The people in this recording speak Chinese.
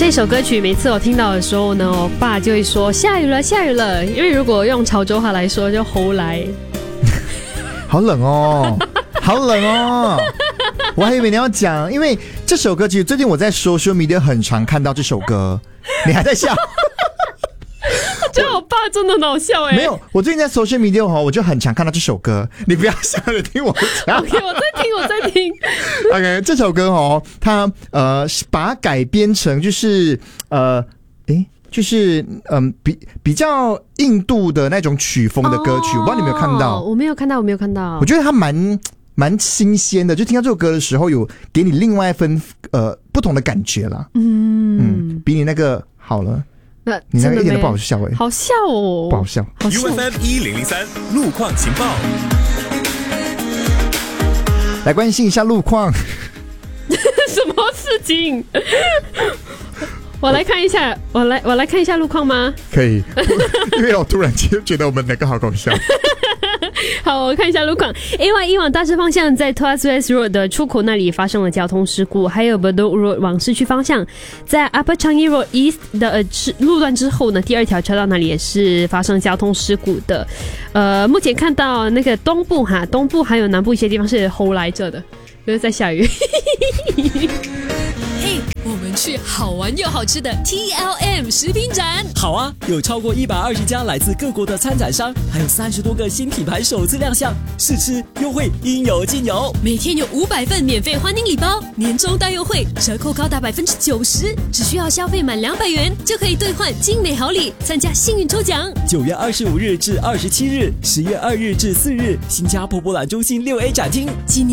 这首歌曲每次我听到的时候呢，我爸就会说下雨了下雨了，因为如果用潮州话来说就吼来。 好冷哦，好冷哦。我还以为你要讲，因为这首歌其实最近我在 social media 很常看到这首歌。你还在笑？ 我觉得我爸真的很好笑哎。 没有，我最近在 social media 我就很常看到这首歌。你不要笑着听我讲。 OK， 我在听。 OK， 这首歌它把它改编成就是比较印度的那种曲风的歌曲，我不知道你有没有看到？ 我没有看到。 我觉得它蛮新鲜的，就听到这首歌的时候，有给你另外一份不同的感觉啦。比你那个好了。 那你那个一点都不好笑好笑哦， 不好笑。 UFM 1003路况情报， 来关心一下路况。 什么事情？我来看一下，我来看一下路况吗？ 可以，因为我突然间觉得我们两个好搞笑。 好，我看一下路况。AY 往大势方向，在 Tuas West Road 的出口那里发生了交通事故，还有 Bedok Road 往市区方向，在 Upper Changi Road East 的路段之后呢，第二条车道那里也是发生交通事故的。目前看到那个东部还有南部一些地方是吼来着的，就是在下雨。 我们去好玩又好吃的 TLM 食品展。 好啊，有超过120家来自各国的参展商，还有30多个新品牌首次亮相，试吃优惠应有尽有。 每天有500份免费欢迎礼包，年终大优惠，折扣高达90%，只需要消费满200元就可以兑换精美好礼，参加幸运抽奖。 9月25日至27日，10月2日至4日，新加坡博览中心6A 展厅。 今年